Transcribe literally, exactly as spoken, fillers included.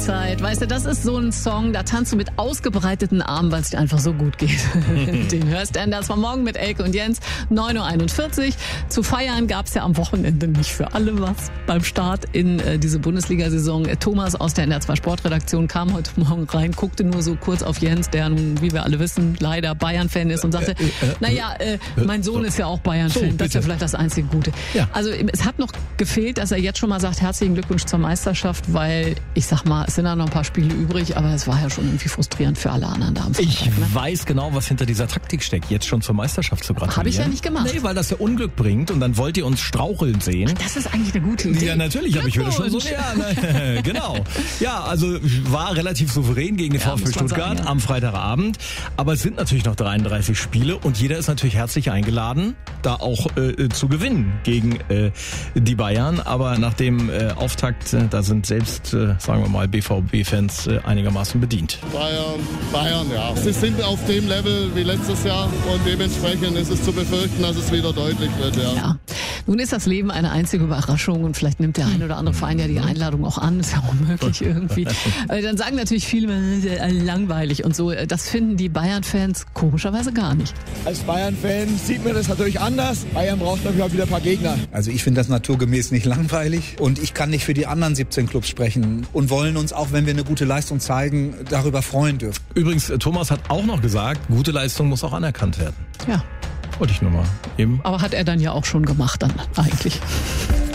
Zeit. Weißt du, das ist so ein Song, da tanzt du mit ausgebreiteten Armen, weil es dir einfach so gut geht. Den hörst du das war morgen mit Elke und Jens, neun Uhr einundvierzig. Zu feiern gab es ja am Wochenende nicht für alle was. Beim Start in äh, diese Bundesliga-Saison. Thomas aus der N R zwei Sportredaktion kam heute Morgen rein, guckte nur so kurz auf Jens, der nun, wie wir alle wissen, leider Bayern-Fan ist und sagte, äh, äh, äh, naja, äh, mein Sohn ist ja auch Bayern-Fan. So, das ist ja vielleicht das einzige Gute. Ja. Also es hat noch gefehlt, dass er jetzt schon mal sagt, herzlichen Glückwunsch zur Meisterschaft, weil ich sag mal, es sind da noch ein paar Spiele übrig, aber es war ja schon irgendwie frustrierend für alle anderen da am Freitag, Ich ne? weiß genau, was hinter dieser Taktik steckt, jetzt schon zur Meisterschaft zu gratulieren. Habe ich ja nicht gemacht. Nee, weil das ja Unglück bringt und dann wollt ihr uns straucheln sehen. Ach, das ist eigentlich eine gute Idee. Ja, natürlich, aber ich würde schon so, ja, ne, genau. Ja, also war relativ souverän gegen den ja, VfB Stuttgart sagen, ja. am Freitagabend, aber es sind natürlich noch dreiunddreißig Spiele und jeder ist natürlich herzlich eingeladen, da auch äh, zu gewinnen gegen äh, die Bayern, aber nach dem äh, Auftakt, äh, da sind selbst, äh, sagen wir mal, B V B-Fans äh, einigermaßen bedient. Bayern, Bayern, ja. Sie sind auf dem Level wie letztes Jahr und dementsprechend ist es zu befürchten, dass es wieder deutlich wird, ja. ja. Nun ist das Leben eine einzige Überraschung und vielleicht nimmt der ein oder andere Verein ja die Einladung auch an, ist ja auch möglich irgendwie. Dann sagen natürlich viele, langweilig und so. Das finden die Bayern-Fans komischerweise gar nicht. Als Bayern-Fan sieht man das natürlich anders. Bayern braucht natürlich wieder ein paar Gegner. Also ich finde das naturgemäß nicht langweilig und ich kann nicht für die anderen siebzehn Clubs sprechen und wollen uns auch, wenn wir eine gute Leistung zeigen, darüber freuen dürfen. Übrigens, Thomas hat auch noch gesagt, gute Leistung muss auch anerkannt werden. Ja. Wollte ich nur mal eben. Aber hat er dann ja auch schon gemacht dann eigentlich.